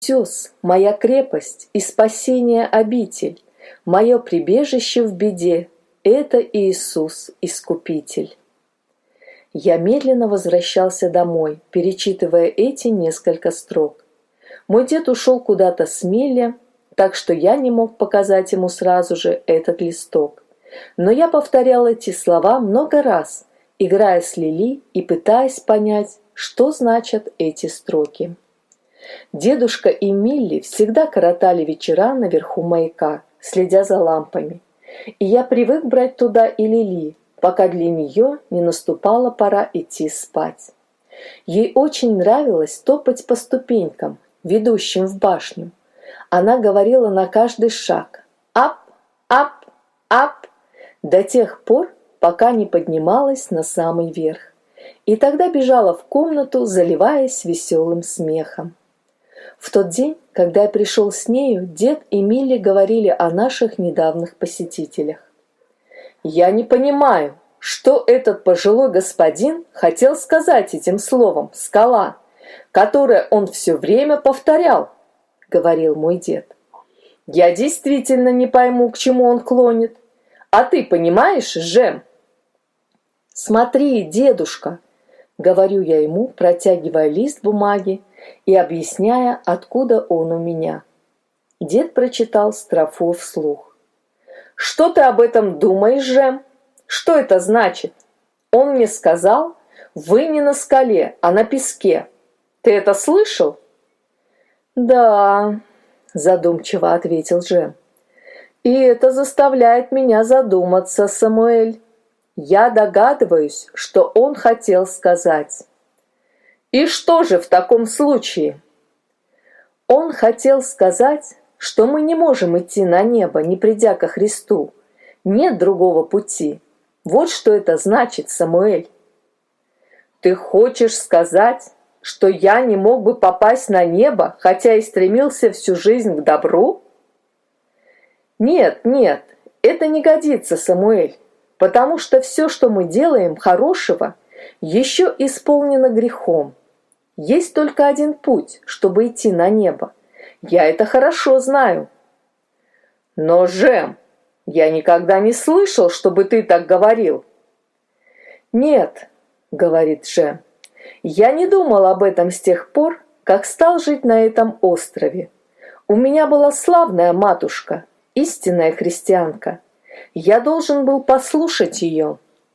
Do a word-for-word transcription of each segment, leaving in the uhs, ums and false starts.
Утес, моя крепость и спасение обитель, мое прибежище в беде — это Иисус, Искупитель. Я медленно возвращался домой, перечитывая эти несколько строк. Мой дед ушел куда-то с миля, так что я не мог показать ему сразу же этот листок. Но я повторял эти слова много раз, играя с Лили и пытаясь понять, что значат эти строки. Дедушка и Милли всегда коротали вечера наверху маяка, следя за лампами. И я привык брать туда и Лили, пока для нее не наступала пора идти спать. Ей очень нравилось топать по ступенькам, ведущим в башню. Она говорила на каждый шаг «ап, ап, ап», до тех пор, пока не поднималась на самый верх. И тогда бежала в комнату, заливаясь веселым смехом. В тот день, когда я пришел с нею, дед и Милли говорили о наших недавних посетителях. «Я не понимаю, что этот пожилой господин хотел сказать этим словом «скала», которое он все время повторял», — говорил мой дед. «Я действительно не пойму, к чему он клонит. А ты понимаешь, Жем?» «Смотри, дедушка», — говорю я ему, протягивая лист бумаги и объясняя, откуда он у меня. Дед прочитал строфу вслух. «Что ты об этом думаешь, Жем? Что это значит? Он мне сказал, вы не на скале, а на песке. Ты это слышал?» «Да», — задумчиво ответил Жем. «И это заставляет меня задуматься, Самуэль. Я догадываюсь, что он хотел сказать». «И что же в таком случае?» «Он хотел сказать, что мы не можем идти на небо, не придя ко Христу. Нет другого пути. Вот что это значит, Самуэль». «Ты хочешь сказать, что я не мог бы попасть на небо, хотя и стремился всю жизнь к добру?» «Нет, нет, это не годится, Самуэль, потому что все, что мы делаем хорошего, еще исполнено грехом. Есть только один путь, чтобы идти на небо. Я это хорошо знаю». «Но, Жем, я никогда не слышал, чтобы ты так говорил». «Нет», — говорит Жем, — «я не думал об этом с тех пор, как стал жить на этом острове. У меня была славная матушка, истинная христианка. Я должен был послушать ее».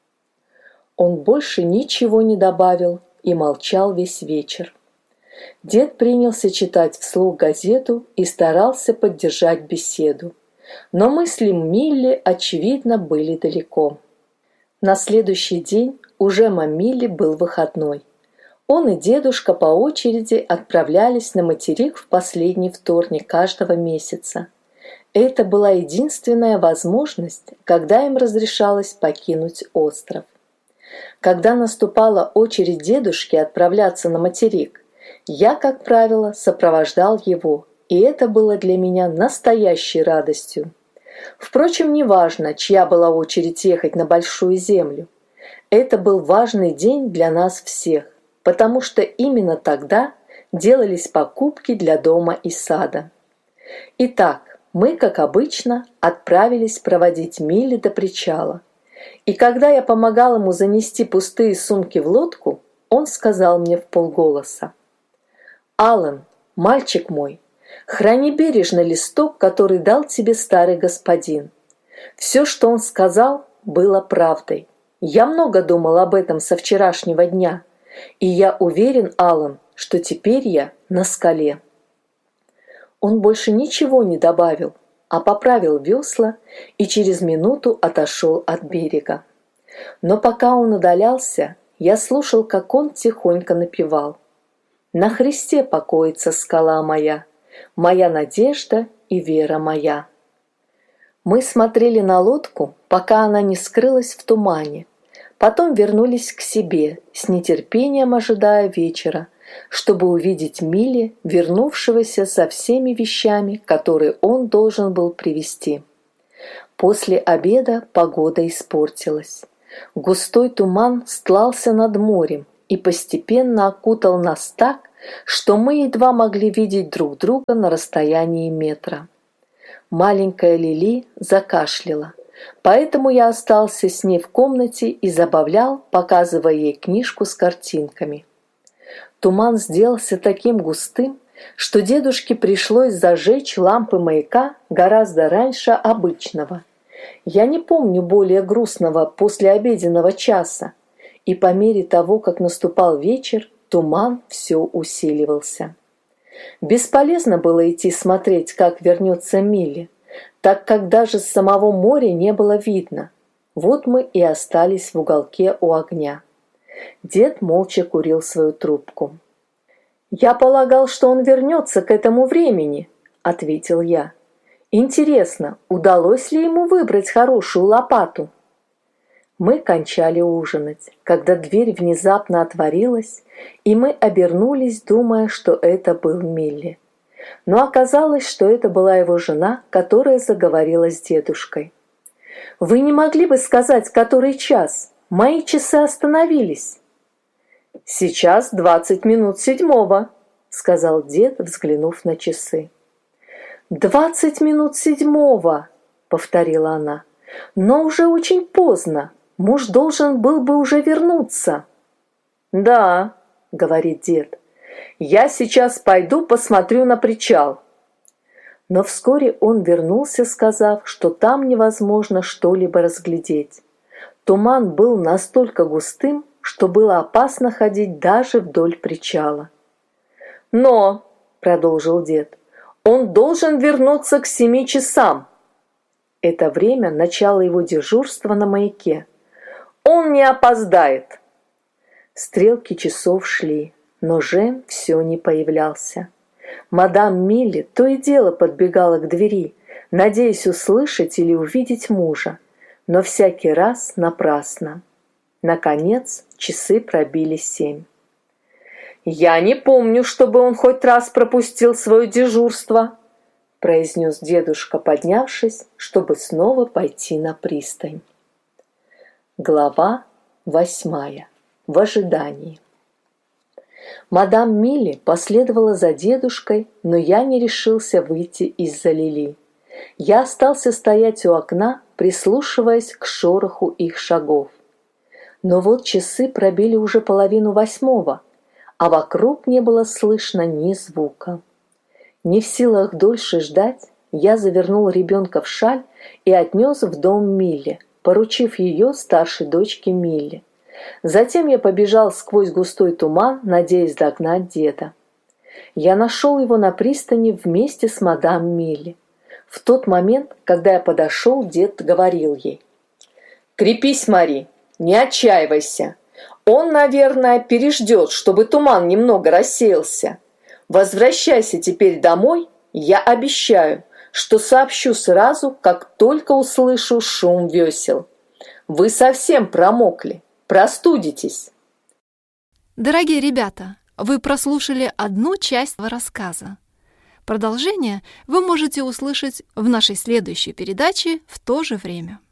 Он больше ничего не добавил и молчал весь вечер. Дед принялся читать вслух газету и старался поддержать беседу. Но мысли Милли, очевидно, были далеко. На следующий день у Жема Милли был выходной. Он и дедушка по очереди отправлялись на материк в последний вторник каждого месяца. Это была единственная возможность, когда им разрешалось покинуть остров. Когда наступала очередь дедушки отправляться на материк, я, как правило, сопровождал его, и это было для меня настоящей радостью. Впрочем, неважно, чья была очередь ехать на Большую Землю. Это был важный день для нас всех, потому что именно тогда делались покупки для дома и сада. Итак, мы, как обычно, отправились проводить Милли до причала. И когда я помогал ему занести пустые сумки в лодку, он сказал мне вполголоса: «Алан, мальчик мой, храни бережно листок, который дал тебе старый господин. Все, что он сказал, было правдой. Я много думал об этом со вчерашнего дня, и я уверен, Алан, что теперь я на скале». Он больше ничего не добавил, а поправил весла и через минуту отошел от берега. Но пока он удалялся, я слушал, как он тихонько напевал: «На Христе покоится скала моя, моя надежда и вера моя». Мы смотрели на лодку, пока она не скрылась в тумане. Потом вернулись к себе, с нетерпением ожидая вечера, чтобы увидеть Милли, вернувшегося со всеми вещами, которые он должен был привезти. После обеда погода испортилась. Густой туман стлался над морем и постепенно окутал нас так, что мы едва могли видеть друг друга на расстоянии метра. Маленькая Лили закашляла, поэтому я остался с ней в комнате и забавлял, показывая ей книжку с картинками. Туман сделался таким густым, что дедушке пришлось зажечь лампы маяка гораздо раньше обычного. Я не помню более грустного послеобеденного часа, и по мере того, как наступал вечер, туман все усиливался. Бесполезно было идти смотреть, как вернется Милли, так как даже с самого моря не было видно. Вот мы и остались в уголке у огня. Дед молча курил свою трубку. «Я полагал, что он вернется к этому времени», — ответил я. «Интересно, удалось ли ему выбрать хорошую лопату?» Мы кончали ужинать, когда дверь внезапно отворилась, и мы обернулись, думая, что это был Милли. Но оказалось, что это была его жена, которая заговорила с дедушкой. «Вы не могли бы сказать, который час? Мои часы остановились». «Сейчас двадцать минут седьмого», — сказал дед, взглянув на часы. «Двадцать минут седьмого», — повторила она. «Но уже очень поздно. Муж должен был бы уже вернуться». «Да», — говорит дед, — «я сейчас пойду посмотрю на причал». Но вскоре он вернулся, сказав, что там невозможно что-либо разглядеть. Туман был настолько густым, что было опасно ходить даже вдоль причала. «Но», — продолжил дед, — «он должен вернуться к семи часам». Это время начала его дежурства на маяке. «Он не опоздает». Стрелки часов шли, но Жем все не появлялся. Мадам Милли то и дело подбегала к двери, надеясь услышать или увидеть мужа, но всякий раз напрасно. Наконец часы пробили семь. «Я не помню, чтобы он хоть раз пропустил свое дежурство», — произнес дедушка, поднявшись, чтобы снова пойти на пристань. Глава восьмая. В ожидании. Мадам Милли последовала за дедушкой, но я не решился выйти из-за Лили. Я остался стоять у окна, прислушиваясь к шороху их шагов. Но вот часы пробили уже половину восьмого, а вокруг не было слышно ни звука. Не в силах дольше ждать, я завернул ребенка в шаль и отнес в дом Милли, поручив ее старшей дочке Милли. Затем я побежал сквозь густой туман, надеясь догнать деда. Я нашел его на пристани вместе с мадам Милли. В тот момент, когда я подошел, дед говорил ей: «Крепись, Мари, не отчаивайся. Он, наверное, переждет, чтобы туман немного рассеялся. Возвращайся теперь домой, я обещаю, что сообщу сразу, как только услышу шум весел. Вы совсем промокли, простудитесь». Дорогие ребята, вы прослушали одну часть рассказа. Продолжение вы можете услышать в нашей следующей передаче в то же время.